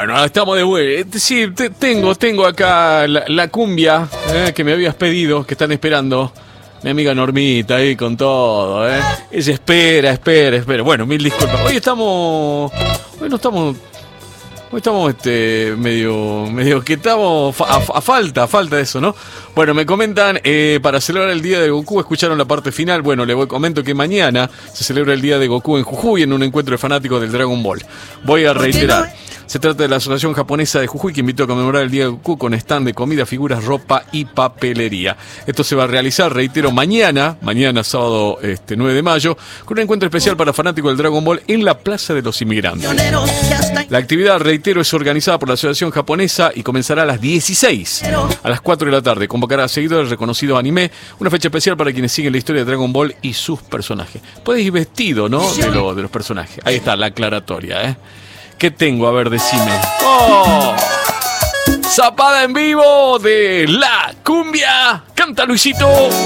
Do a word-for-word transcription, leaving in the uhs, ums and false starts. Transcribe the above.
Bueno, estamos de vuelta. Sí, te, tengo, tengo acá la, la cumbia eh, que me habías pedido, que están esperando. Mi amiga Normita ahí con todo, ¿eh? Ella espera, espera, espera. Bueno, mil disculpas. Hoy estamos... Hoy no estamos... Hoy estamos este, medio, medio que estamos a, a falta, a falta de eso, ¿no? Bueno, me comentan, eh, para celebrar el Día de Goku, escucharon la parte final. Bueno, les voy, comento que mañana se celebra el Día de Goku en Jujuy, en un encuentro de fanáticos del Dragon Ball. Voy a reiterar. Se trata de la Asociación Japonesa de Jujuy, que invitó a conmemorar el Día de Goku con stand de comida, figuras, ropa y papelería. Esto se va a realizar, reitero, mañana, mañana sábado este, nueve de mayo, con un encuentro especial para fanáticos del Dragon Ball en la Plaza de los Inmigrantes. La actividad, reitero, es organizada por la Asociación Japonesa y comenzará a las dieciséis, a las cuatro de la tarde. Convocará a seguidores del reconocido anime, una fecha especial para quienes siguen la historia de Dragon Ball y sus personajes. Puedes ir vestido, ¿no?, de, lo, de los personajes. Ahí está la aclaratoria, ¿eh? ¿Qué tengo? A ver, decime. ¡Oh! Zapada en vivo de la cumbia. Canta, Luisito.